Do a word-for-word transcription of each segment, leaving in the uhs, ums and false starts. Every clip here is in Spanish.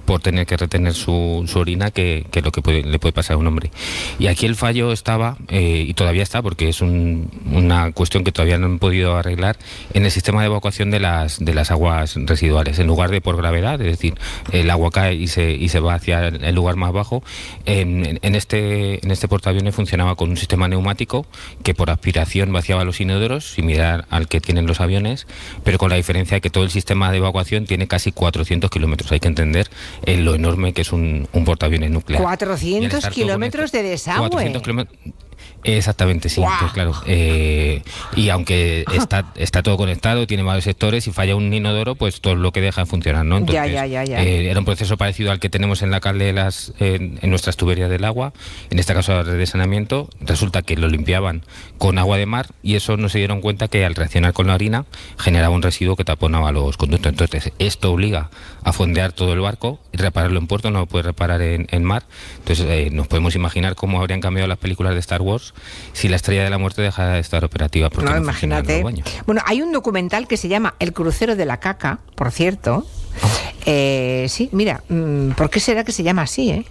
por tener que retener su, su orina, que, que lo que puede, le puede pasar a un hombre. Y aquí el fallo estaba, eh, y todavía está, porque es un, una cuestión que todavía no han podido arreglar, en el sistema de evacuación de las, de las aguas residuales. En lugar de por gravedad, es decir, el agua cae y se, y se va hacia el lugar más bajo, en, en, este, en este portaaviones funcionaba con un sistema neumático que por aspiración vaciaba los inodoros, similar al que tienen los aviones, pero con la diferencia de que todo el sistema de evacuación tiene casi cuatrocientos kilómetros. Hay que entender eh, lo enorme que es un, un portaaviones nuclear. cuatrocientos kilómetros de desagüe. cuatrocientos kilómetros. Exactamente, sí, ¡Wow! pues claro. Eh, y aunque está está todo conectado, tiene varios sectores, y falla un inodoro, pues todo lo que deja de funcionar, ¿no? Entonces, ya, ya, ya, ya. Eh, era un proceso parecido al que tenemos en la cal de las, eh, en nuestras tuberías del agua, en este caso la red de saneamiento. Resulta que lo limpiaban con agua de mar, y eso no se dieron cuenta que al reaccionar con la orina generaba un residuo que taponaba los conductos. Entonces esto obliga a fondear todo el barco y repararlo en puerto, no lo puede reparar en, en mar. Entonces eh, nos podemos imaginar cómo habrían cambiado las películas de Star Wars si la Estrella de la Muerte dejara de estar operativa. Porque No, no imagínate. Bueno, hay un documental que se llama El crucero de la caca, por cierto. Oh. Eh, sí, mira, ¿por qué será que se llama así, eh?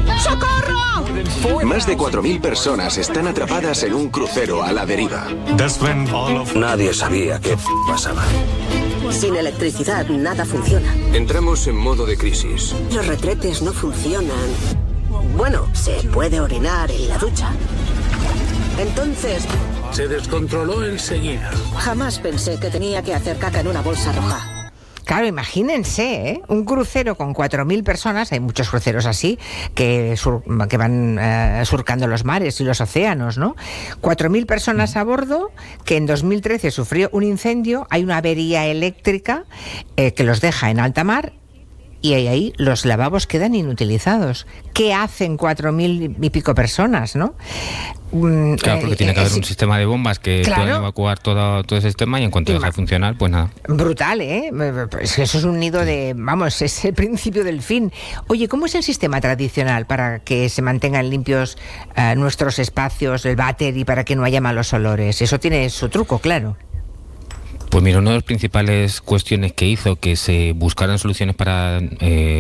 ¡Socorro! Más de cuatro mil personas están atrapadas en un crucero a la deriva. Nadie sabía qué pasaba. Sin electricidad nada funciona. Entramos en modo de crisis. Los retretes no funcionan. Bueno, se puede orinar en la ducha. Entonces... Se descontroló enseguida. Jamás pensé que tenía que hacer caca en una bolsa roja. Claro, imagínense, ¿eh? Un crucero con cuatro mil personas, hay muchos cruceros así, que, sur, que van uh, surcando los mares y los océanos, ¿no? cuatro mil personas a bordo, que en dos mil trece sufrió un incendio, hay una avería eléctrica eh, que los deja en alta mar, y ahí, ahí los lavabos quedan inutilizados. ¿Qué hacen cuatro mil y pico personas, no? Claro, porque eh, tiene que haber eh, un sistema de bombas que claro. puedan evacuar todo, todo ese sistema, y en cuanto deja de funcionar, pues nada. Brutal, ¿eh? Pues eso es un nido de... Vamos, es el principio del fin. Oye, ¿cómo es el sistema tradicional para que se mantengan limpios uh, nuestros espacios, el váter, y para que no haya malos olores? Eso tiene su truco, claro. Pues mira, una de las principales cuestiones que hizo que se buscaran soluciones para eh,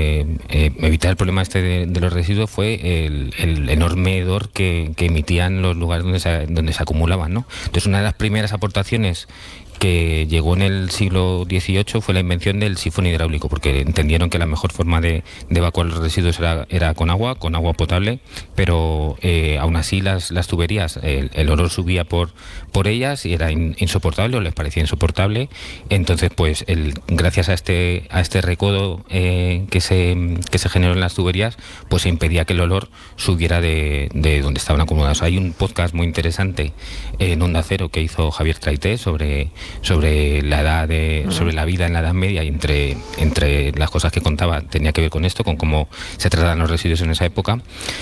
eh, evitar el problema este de, de los residuos fue el, el enorme hedor que, que emitían los lugares donde se, donde se acumulaban, ¿no? Entonces, una de las primeras aportaciones que llegó en el siglo dieciocho fue la invención del sifón hidráulico, porque entendieron que la mejor forma de, de evacuar los residuos era, era con agua, con agua potable, pero eh, aún así las, las tuberías, el, el olor subía por, por ellas y era in, insoportable, o les parecía insoportable. Entonces, pues el, gracias a este a este recodo eh, que se que se generó en las tuberías, pues se impedía que el olor subiera de, de donde estaban acomodados. Hay un podcast muy interesante en Onda Cero que hizo Javier Traité sobre sobre la edad de, sobre la vida en la Edad Media, y entre, entre las cosas que contaba tenía que ver con esto, con cómo se trataban los residuos en esa época.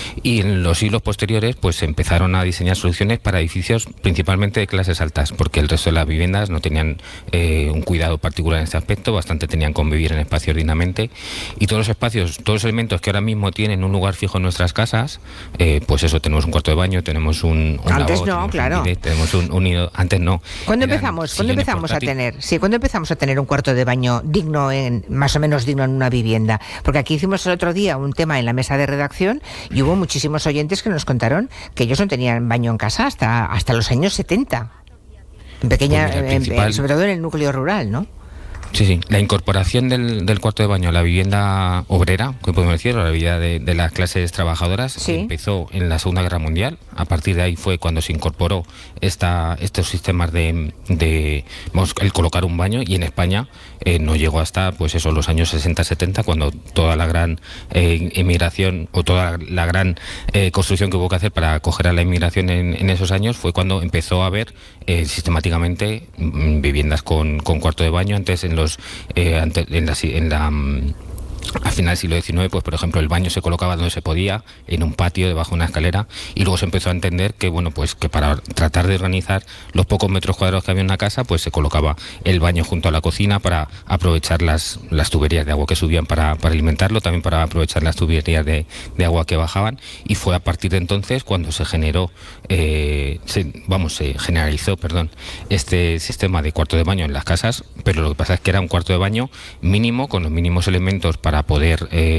Y en los siglos posteriores pues se empezaron a diseñar soluciones para edificios principalmente de clases altas, porque el resto de las viviendas no tenían eh, un cuidado particular en este aspecto, bastante tenían convivir en espacios dignamente, y todos los espacios, todos los elementos que ahora mismo tienen un lugar fijo en nuestras casas, eh, pues eso, tenemos un cuarto de baño, tenemos un, un antes lavabo, no, claro. Un bidet, tenemos un, un nido, antes no. ¿Cuándo empezamos? ¿Cuándo empezamos a tener? Sí, ¿cuándo empezamos a tener un cuarto de baño digno, en, más o menos digno en una vivienda? Porque aquí hicimos el otro día un tema en la mesa de redacción y hubo muchísimos oyentes que nos contaron que ellos no tenían baño en casa hasta, hasta los años setenta. En pequeña, pues mira, principal... en, sobre todo en el núcleo rural, ¿no? Sí, sí. La incorporación del, del cuarto de baño a la vivienda obrera, que podemos decir, a la vivienda de, de las clases trabajadoras, ¿sí? Empezó en la Segunda Guerra Mundial. A partir de ahí fue cuando se incorporó esta, estos sistemas de, de vamos, el colocar un baño, y en España eh, no llegó hasta pues eso, los años sesenta setenta, cuando toda la gran eh, emigración o toda la gran eh, construcción que hubo que hacer para acoger a la inmigración en, en esos años, fue cuando empezó a haber eh, sistemáticamente mm, viviendas con, con cuarto de baño. Antes en los Eh, ante, en la, en la um, a final del siglo diecinueve, pues por ejemplo el baño se colocaba donde se podía, en un patio, debajo de una escalera, y luego se empezó a entender que bueno, pues que para tratar de organizar los pocos metros cuadrados que había en una casa, pues se colocaba el baño junto a la cocina para aprovechar las, las tuberías de agua que subían para, para alimentarlo, también para aprovechar las tuberías de, de agua que bajaban, y fue a partir de entonces cuando se generó eh, se, vamos, se generalizó, perdón, este sistema de cuarto de baño en las casas. Pero lo que pasa es que era un cuarto de baño mínimo, con los mínimos elementos para poder eh,